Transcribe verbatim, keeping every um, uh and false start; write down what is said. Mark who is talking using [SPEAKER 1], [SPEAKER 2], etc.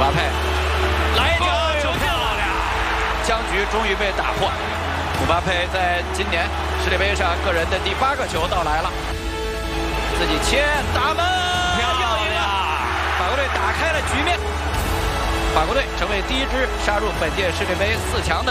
[SPEAKER 1] 巴佩来一脚，球漂亮，僵局终于被打破。姆巴佩在今年世界杯上个人的第八个球到来了，自己切打门，漂亮！法国队打开了局面，法国队成为第一支杀入本届世界杯四强的。